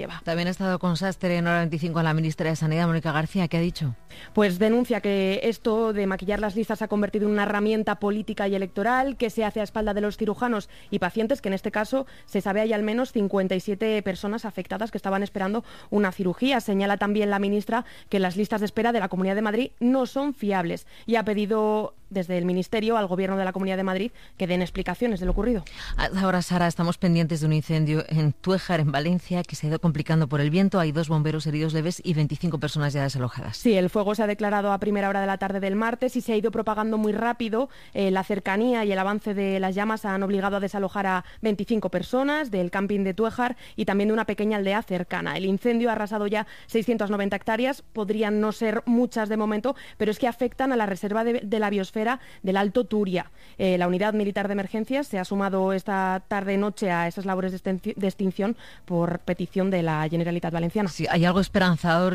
También ha estado con Sastre en Hora 25 la ministra de Sanidad, Mónica García. ¿Qué ha dicho? Pues denuncia que esto de maquillar las listas se ha convertido en una herramienta política y electoral que se hace a espalda de los cirujanos y pacientes, que en este caso se sabe hay al menos 57 personas afectadas que estaban esperando una cirugía. Señala también la ministra que las listas de espera de la Comunidad de Madrid no son fiables y ha pedido desde el Ministerio al Gobierno de la Comunidad de Madrid que den explicaciones de lo ocurrido. Ahora, Sara, estamos pendientes de un incendio en Tuéjar, en Valencia, que se ha ido complicando por el viento. Hay 2 bomberos heridos leves y 25 personas ya desalojadas. Sí, el fuego se ha declarado a primera hora de la tarde del martes y se ha ido propagando muy rápido. La cercanía y el avance de las llamas han obligado a desalojar a 25 personas del camping de Tuéjar y también de una pequeña aldea cercana. El incendio ha arrasado ya 690 hectáreas. Podrían no ser muchas de momento, pero es que afectan a la reserva de la biosfera del Alto Turia. La unidad militar de emergencias se ha sumado esta tarde-noche a esas labores de extinción por petición de la Generalitat Valenciana. Sí, hay algo esperanzador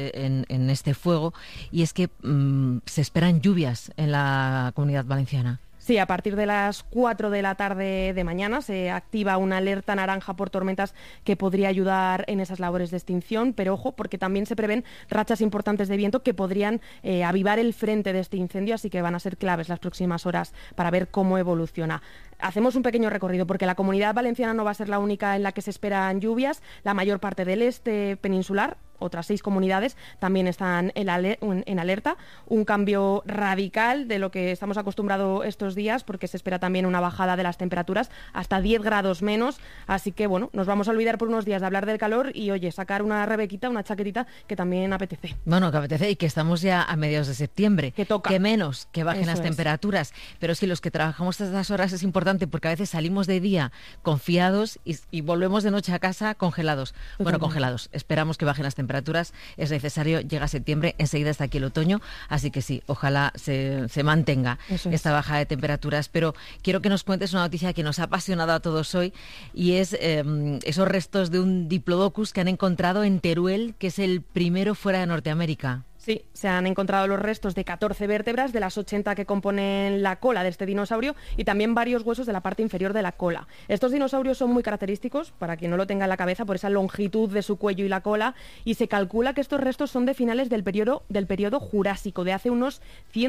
en este fuego y es que se esperan lluvias en la Comunidad Valenciana. Sí, a partir de las 4 de la tarde de mañana se activa una alerta naranja por tormentas que podría ayudar en esas labores de extinción, pero ojo, porque también se prevén rachas importantes de viento que podrían avivar el frente de este incendio, así que van a ser claves las próximas horas para ver cómo evoluciona. Hacemos un pequeño recorrido porque la Comunidad Valenciana no va a ser la única en la que se esperan lluvias. La mayor parte del este peninsular, otras 6 comunidades, también están en alerta. Un cambio radical de lo que estamos acostumbrados estos días, porque se espera también una bajada de las temperaturas hasta 10 grados menos. Así que, bueno, nos vamos a olvidar por unos días de hablar del calor y, oye, sacar una rebequita, una chaquetita que también apetece. Bueno, que apetece y que estamos ya a mediados de septiembre. Que toca. Que menos, que bajen Eso las es. temperaturas. Pero sí, los que trabajamos estas horas es importante porque a veces salimos de día confiados y volvemos de noche a casa congelados. Bueno, congelados. Esperamos que bajen las temperaturas. Es necesario, llega septiembre, enseguida está aquí el otoño, así que sí, ojalá se mantenga esta baja de temperaturas. Pero quiero que nos cuentes una noticia que nos ha apasionado a todos hoy y es esos restos de un Diplodocus que han encontrado en Teruel, que es el primero fuera de Norteamérica. Sí, se han encontrado los restos de 14 vértebras de las 80 que componen la cola de este dinosaurio y también varios huesos de la parte inferior de la cola. Estos dinosaurios son muy característicos, para quien no lo tenga en la cabeza, por esa longitud de su cuello y la cola, y se calcula que estos restos son de finales del periodo Jurásico, de hace unos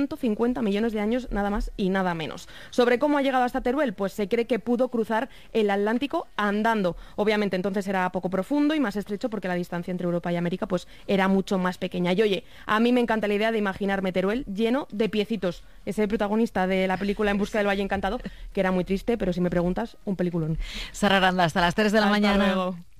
150 millones de años, nada más y nada menos. ¿Sobre cómo ha llegado hasta Teruel? Pues se cree que pudo cruzar el Atlántico andando. Obviamente entonces era poco profundo y más estrecho porque la distancia entre Europa y América pues era mucho más pequeña. Y oye, a mí me encanta la idea de imaginarme Teruel lleno de piecitos. Ese protagonista de la película En busca del Valle Encantado, que era muy triste, pero si me preguntas, un peliculón. Sara Aranda, hasta las 3 de la mañana. Hasta luego.